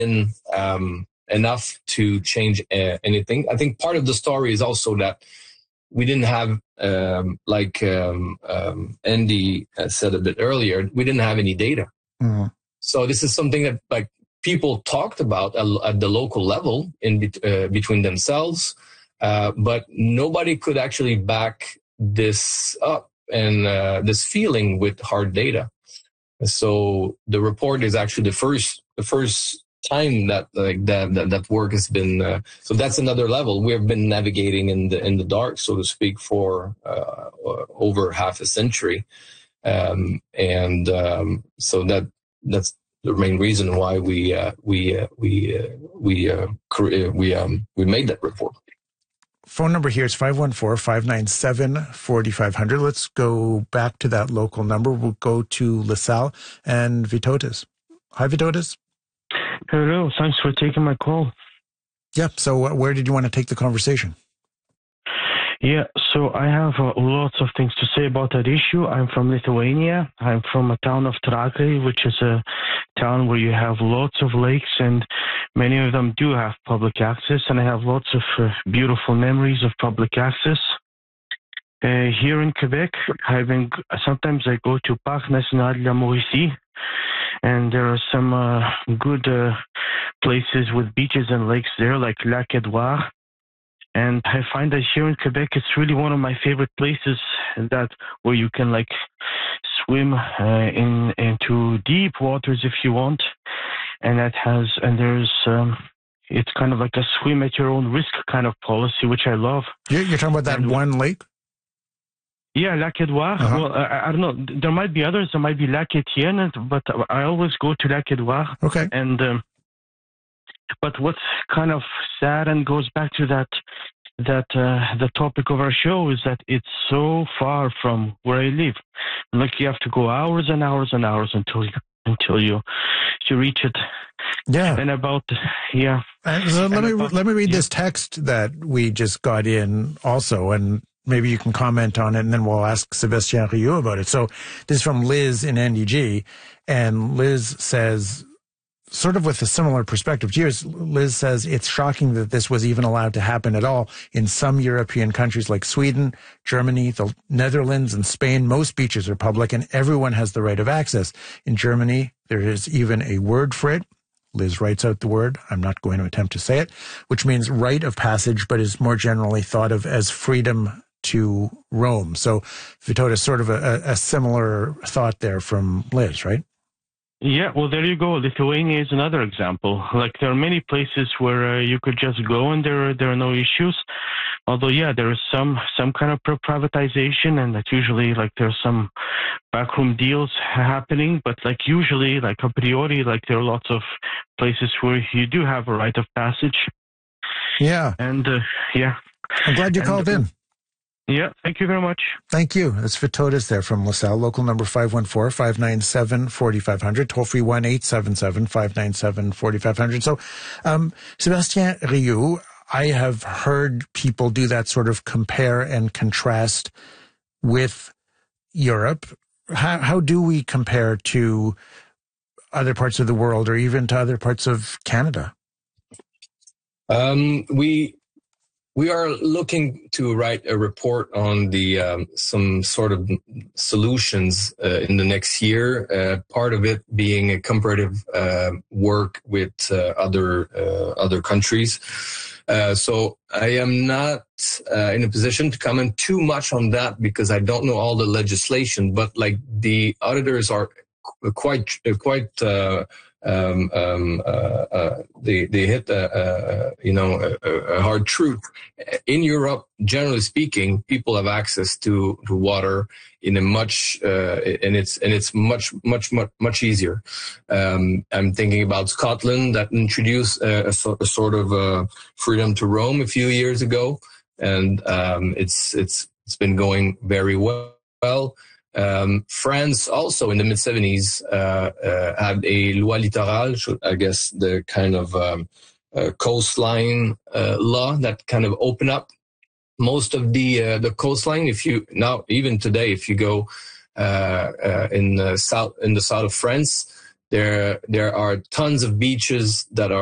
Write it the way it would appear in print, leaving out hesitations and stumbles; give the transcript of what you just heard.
enough to change anything. I think part of the story is also that we didn't have, Andy said a bit earlier, we didn't have any data. Mm-hmm. So this is something that like people talked about at the local level between themselves, but nobody could actually back this up and this feeling with hard data. So the report is actually the first time that that work has been. So that's another level. We have been navigating in the dark, so to speak, for over half a century, so that's the main reason why we made that report. Phone number here is 514-597-4500. Let's go back to that local number. We'll go to LaSalle and Vitotis. Hi, Vitotis. Hello. Thanks for taking my call. Yep. So where did you want to take the conversation? Yeah, so I have lots of things to say about that issue. I'm from Lithuania. I'm from a town of Trakai, which is a town where you have lots of lakes, and many of them do have public access, and I have lots of beautiful memories of public access. Here in Quebec, sometimes I go to Parc National de la Mauricie, and there are some good places with beaches and lakes there, like Lac Edouard. And I find that here in Quebec, it's really one of my favorite places where you can like swim into deep waters if you want. And it's kind of like a swim at your own risk kind of policy, which I love. You're talking about that one lake? Yeah, Lac Edouard. Uh-huh. Well, I don't know. There might be others. There might be Lac Etienne, but I always go to Lac Edouard. Okay. And but what's kind of sad and goes back to the topic of our show is that it's so far from where I live. Like you have to go hours and hours and hours until you reach it. Yeah. And So let me read this text that we just got in also, and maybe you can comment on it, and then we'll ask Sébastien Rioux about it. So this is from Liz in NDG, and Liz says, sort of with a similar perspective to yours, Liz says it's shocking that this was even allowed to happen at all. In some European countries like Sweden, Germany, the Netherlands, and Spain, most beaches are public and everyone has the right of access. In Germany, there is even a word for it. Liz writes out the word. I'm not going to attempt to say it, which means right of passage, but is more generally thought of as freedom to roam. So, Vitotis, sort of a similar thought there from Liz, right? Yeah, well, there you go. Lithuania is another example. Like, there are many places where you could just go and there are no issues. Although, yeah, there is some kind of privatization, and that usually, like, there's some backroom deals happening. But, like, usually, like, a priori, like, there are lots of places where you do have a right of passage. Yeah. And, yeah. I'm glad you called in. Yeah, thank you very much. Thank you. That's Vitotis there from LaSalle. Local number 514-597-4500. Toll free 1-877-597-4500. So, Sébastien Rioux, I have heard people do that sort of compare and contrast with Europe. How do we compare to other parts of the world or even to other parts of Canada? We are looking to write a report on the some sort of solutions in the next year. Part of it being a comparative work with other countries. So I am not in a position to comment too much on that because I don't know all the legislation. But like the auditors are quite. They hit a hard truth. In Europe, generally speaking, people have access to water in a much and it's much easier. I'm thinking about Scotland that introduced a sort of freedom to roam a few years ago, and it's been going very well. France also in the mid-70s had a loi littorale, I guess the kind of coastline law that kind of opened up most of the coastline. Even today, if you go in the south of France, There are tons of beaches that